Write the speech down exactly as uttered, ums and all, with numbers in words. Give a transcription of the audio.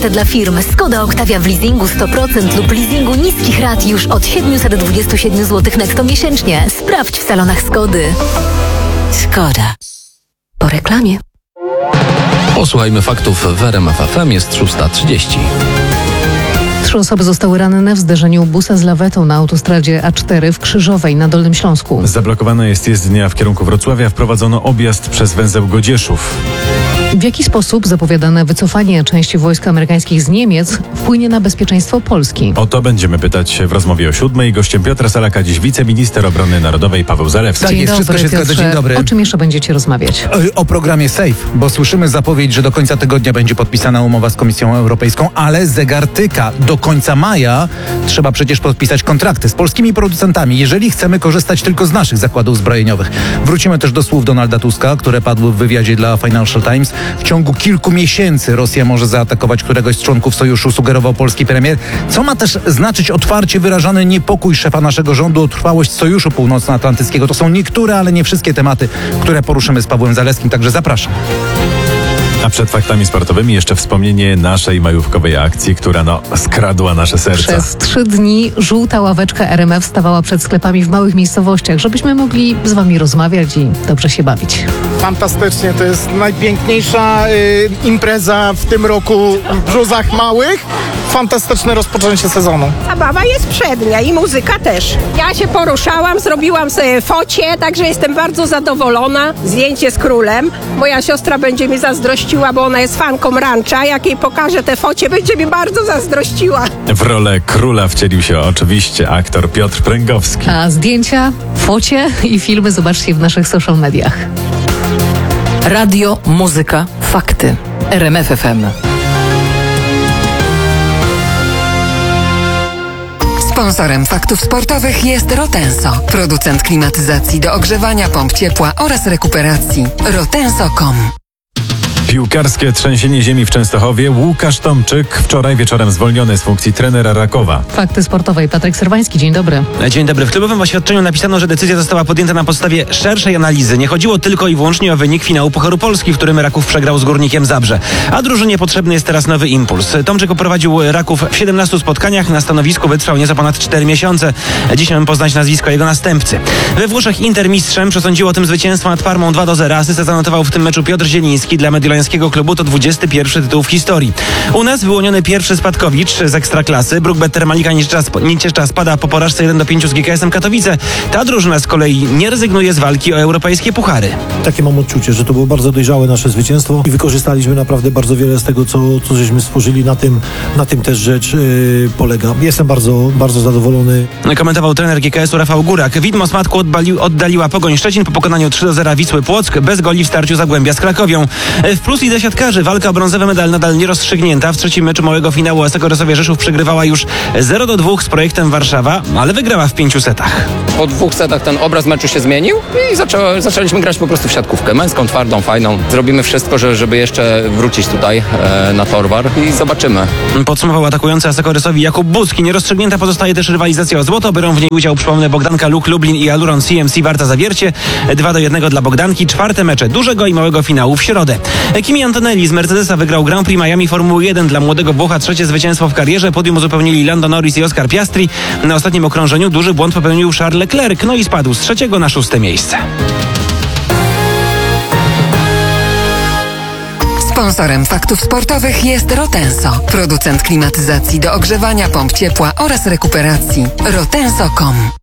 ofertę dla firm. Skoda Octavia w leasingu sto procent lub leasingu niskich rat już od siedemset dwadzieścia siedem złotych netto miesięcznie. Sprawdź w salonach Skody. Skoda. Po reklamie. Posłuchajmy faktów w R M F F M. Jest szósta trzydzieści. Trzy osoby zostały ranne w zderzeniu busa z lawetą na autostradzie A cztery w Krzyżowej na Dolnym Śląsku. Zablokowana jest jezdnia w kierunku Wrocławia. Wprowadzono objazd przez węzeł Godzieszów. W jaki sposób zapowiadane wycofanie części wojsk amerykańskich z Niemiec wpłynie na bezpieczeństwo Polski? O to będziemy pytać w rozmowie o siódmej. Gościem Piotra Salaka dziś wiceminister obrony narodowej Paweł Zalewski. Tak jest, wszystko się zgadza. Dzień dobry. O czym jeszcze będziecie rozmawiać? O, o programie SAFE, bo słyszymy zapowiedź, że do końca tygodnia będzie podpisana umowa z Komisją Europejską, ale zegar tyka. Do końca maja trzeba przecież podpisać kontrakty z polskimi producentami, jeżeli chcemy korzystać tylko z naszych zakładów zbrojeniowych. Wrócimy też do słów Donalda Tuska, które padły w wywiadzie dla Financial Times. W ciągu kilku miesięcy Rosja może zaatakować któregoś z członków sojuszu, sugerował polski premier. Co ma też znaczyć otwarcie wyrażany niepokój szefa naszego rządu o trwałość Sojuszu Północnoatlantyckiego. To są niektóre, ale nie wszystkie tematy, które poruszymy z Pawłem Zalewskim, także zapraszam. A przed faktami sportowymi jeszcze wspomnienie naszej majówkowej akcji, która no skradła nasze serca. Przez trzy dni żółta ławeczka R M F stawała przed sklepami w małych miejscowościach, żebyśmy mogli z wami rozmawiać i dobrze się bawić. Fantastycznie, to jest najpiękniejsza y, impreza w tym roku w Brzozach Małych. Fantastyczne rozpoczęcie sezonu. Zabawa jest przednia i muzyka też. Ja się poruszałam, zrobiłam sobie focie, także jestem bardzo zadowolona. Zdjęcie z królem. Moja siostra będzie mi zazdrościła, bo ona jest fanką rancza. Jak jej pokażę te focie, będzie mi bardzo zazdrościła. W rolę króla wcielił się oczywiście aktor Piotr Pręgowski. A zdjęcia, focie i filmy zobaczcie w naszych social mediach. Radio, muzyka, fakty. R M F F M. Sponsorem faktów sportowych jest Rotenso, producent klimatyzacji do ogrzewania pomp ciepła oraz rekuperacji. rotenso kropka com. Piłkarskie trzęsienie ziemi w Częstochowie. Łukasz Tomczyk wczoraj wieczorem zwolniony z funkcji trenera Rakowa. Fakty sportowe. Patryk Serwański, dzień dobry. Dzień dobry. W klubowym oświadczeniu napisano, że decyzja została podjęta na podstawie szerszej analizy. Nie chodziło tylko i wyłącznie o wynik finału Pucharu Polski, w którym Raków przegrał z Górnikiem Zabrze. A drużynie potrzebny jest teraz nowy impuls. Tomczyk oprowadził Raków w siedemnastu spotkaniach. Na stanowisku wytrwał nieco ponad cztery miesiące. Dziś mamy poznać nazwisko jego następcy. We Włoszech Inter mistrzem przesądziło tym zwycięstwo nad Parmą dwa do zera. Asystę zanotował w tym meczu Piotr Zieliński. Dla mediolańskiego klubu to dwudziesty pierwszy tytuł w historii. U nas wyłoniony pierwszy spadkowicz z Ekstraklasy. Brookbetter Malika Niecieszcza spada po porażce jeden do pięciu z G K S-em Katowice. Ta drużyna z kolei nie rezygnuje z walki o europejskie puchary. Takie mam odczucie, że to było bardzo dojrzałe nasze zwycięstwo i wykorzystaliśmy naprawdę bardzo wiele z tego, co, co żeśmy stworzyli. Na tym, na tym też rzecz yy, polega. Jestem bardzo, bardzo zadowolony. Komentował trener G K S-u Rafał Górak. Widmo Smatku oddali, oddaliła Pogoń Szczecin po pokonaniu trzy do zera Wisły Płock bez goli w starciu Zagłębia z Krakowią. W plus lidze siatkarzy walka o brązowy medal nadal nierozstrzygnięta. W trzecim meczu małego finału A S K Resowia Rzeszów przegrywała już zero do dwóch z Projektem Warszawa, ale wygrała w pięciu setach. Po dwóch setach ten obraz meczu się zmienił i zaczę, zaczęliśmy grać po prostu w siatkówkę. Męską, twardą, fajną. Zrobimy wszystko, że, żeby jeszcze wrócić tutaj e, na Torwar i zobaczymy. Podsumował atakujący A S K Resowi Jakub Bucki. Nierozstrzygnięta pozostaje też rywalizacja o złoto. Biorą w niej udział, przypomnę, Bogdanka Luk Lublin i Aluron C M C Warta Zawiercie. dwa do jednego dla Bogdanki. Czwarte mecze dużego i małego finału w środę. Kimi Antonelli z Mercedesa wygrał Grand Prix Miami Formuły jeden dla młodego Włocha. Trzecie zwycięstwo w karierze. Podium uzupełnili Lando Norris i Oscar Piastri. Na ostatnim okrążeniu duży błąd popełnił Charles Leclerc. No i spadł z trzeciego na szóste miejsce. Sponsorem faktów sportowych jest Rotenso, producent klimatyzacji do ogrzewania pomp ciepła oraz rekuperacji. rotenso kropka com.